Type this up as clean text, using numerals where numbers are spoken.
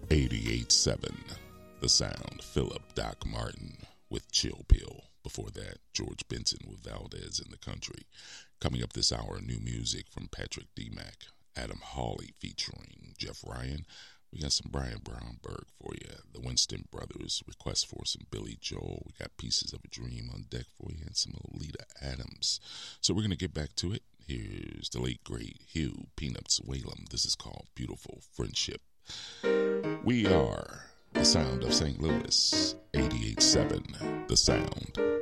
88.7 The Sound, Philip Doc Martin with Chill Pill. Before that, George Benson with Valdez in the Country. Coming up this hour, new music from Patrick D-Mac, Adam Hawley featuring Jeff Ryan. We got some Brian Brownberg for you. The Winston Brothers, request for some Billy Joel. We got Pieces of a Dream on deck for you and some Oleta Adams. So we're going to get back to it. Here's the late, great Hugh Peanuts Whalum. This is called Beautiful Friendship. We are the sound of St. Louis, 88.7 The Sound.